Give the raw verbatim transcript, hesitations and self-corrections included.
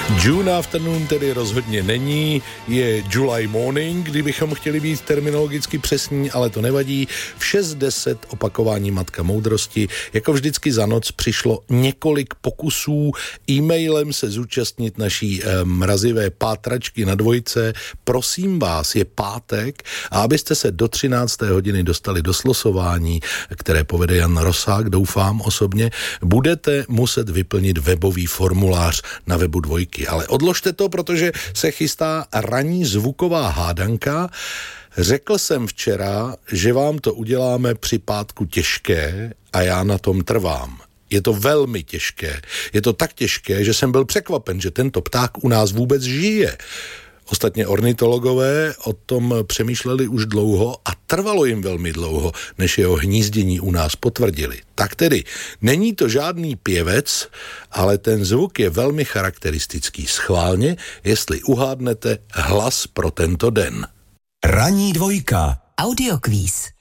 June afternoon tedy rozhodně není, je July morning, kdybychom chtěli být terminologicky přesní, ale to nevadí. V šest deset opakování Matka moudrosti. Jako vždycky za noc přišlo několik pokusů e-mailem se zúčastnit naší eh, mrazivé pátračky na dvojce. Prosím vás, je pátek a abyste se do třinácté hodiny dostali do slosování, které povede Jan Rosák, doufám osobně, budete muset vyplnit webový formulář na webu dvojky. Ale odložte to, protože se chystá ranní zvuková hádanka. Řekl jsem včera, že vám to uděláme při pátku těžké a já na tom trvám. Je to velmi těžké. Je to tak těžké, že jsem byl překvapen, že tento pták u nás vůbec žije. Ostatně ornitologové o tom přemýšleli už dlouho a trvalo jim velmi dlouho, než jeho hnízdění u nás potvrdili. Tak tedy, není to žádný pěvec, ale ten zvuk je velmi charakteristický. Schválně, jestli uhádnete hlas pro tento den. Ranní dvojka. Audiokvíz.